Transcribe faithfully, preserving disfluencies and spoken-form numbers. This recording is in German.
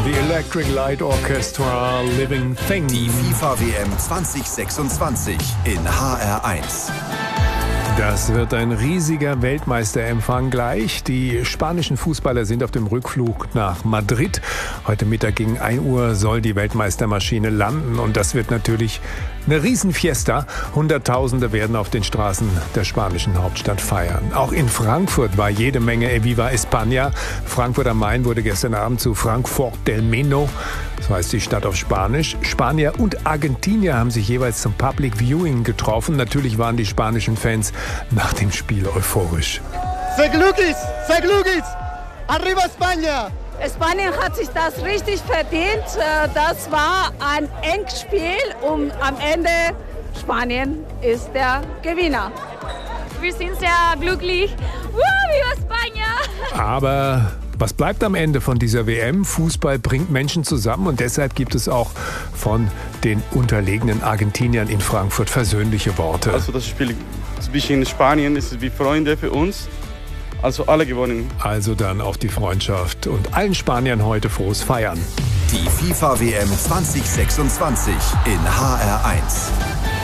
The Electric Light Orchestra, Living Thing. Die FIFA-W M zwanzig sechsundzwanzig in H R eins. Das wird ein riesiger Weltmeisterempfang gleich. Die spanischen Fußballer sind auf dem Rückflug nach Madrid. Heute Mittag gegen ein Uhr soll die Weltmeistermaschine landen. Und das wird natürlich eine Riesenfiesta. Hunderttausende werden auf den Straßen der spanischen Hauptstadt feiern. Auch in Frankfurt war jede Menge Viva España. Frankfurt am Main wurde gestern Abend zu Frankfurt del Meno. So heißt die Stadt auf Spanisch. Spanier und Argentinier haben sich jeweils zum Public Viewing getroffen. Natürlich waren die spanischen Fans nach dem Spiel euphorisch. Segluquis, Segluquis, arriba España! Spanien hat sich das richtig verdient. Das war ein Endspiel und am Ende Spanien ist der Gewinner. Wir sind sehr glücklich. Wow, viva España! Aber was bleibt am Ende von dieser W M? Fußball bringt Menschen zusammen und deshalb gibt es auch von den unterlegenen Argentiniern in Frankfurt versöhnliche Worte. Also das Spiel zwischen Spanien ist wie Freunde für uns. Also alle gewonnen. Also dann auf die Freundschaft und allen Spaniern heute frohes Feiern. Die FIFA-W M zwanzig sechsundzwanzig in H R eins.